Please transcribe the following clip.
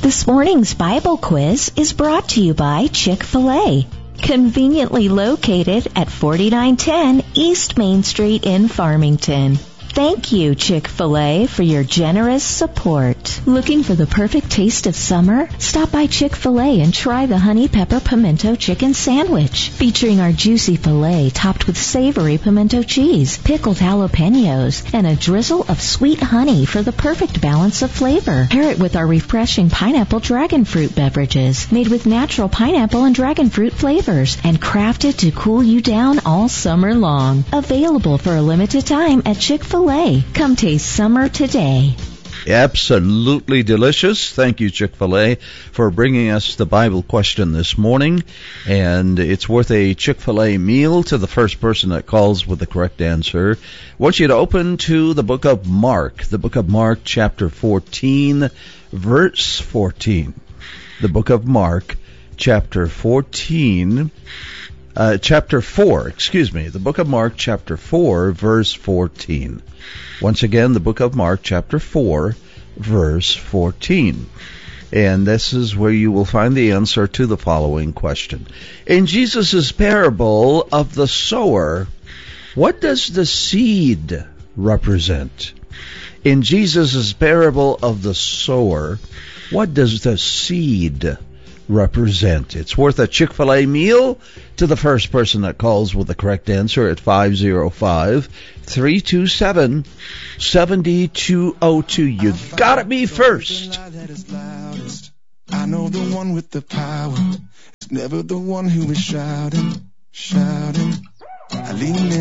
This morning's Bible quiz is brought to you by Chick-fil-A, conveniently located at 4910 East Main Street in Farmington. Thank you, Chick-fil-A, for your generous support. Looking for the perfect taste of summer? Stop by Chick-fil-A and try the Honey Pepper Pimento Chicken Sandwich, featuring our juicy filet topped with savory pimento cheese, pickled jalapenos, and a drizzle of sweet honey for the perfect balance of flavor. Pair it with our refreshing pineapple dragon fruit beverages, made with natural pineapple and dragon fruit flavors, and crafted to cool you down all summer long. Available for a limited time at Chick-fil-A. Come taste summer today. Absolutely delicious. Thank you, Chick-fil-A, for bringing us the Bible question this morning. And it's worth a Chick-fil-A meal to the first person that calls with the correct answer. I want you to open to the book of Mark, chapter 14, verse 14. The book of Mark, chapter 4, the book of Mark, chapter 4, verse 14. Once again, the book of Mark, chapter 4, verse 14. And this is where you will find the answer to the following question. In Jesus' parable of the sower, what does the seed represent? In Jesus' parable of the sower, what does the seed represent? It's worth a Chick-fil-A meal to the first person that calls with the correct answer at 505-327-7202. You gotta be first. I know the one with the power. It's never the one who is shouting. I lean in.